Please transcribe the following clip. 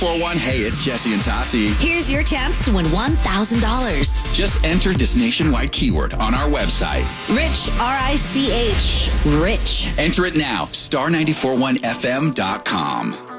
94.1. Hey, it's Jesse and Tati. Here's your chance to win $1,000. Just enter this nationwide keyword on our website. Rich, R-I-C-H. Rich. Enter it now. Star941fm.com.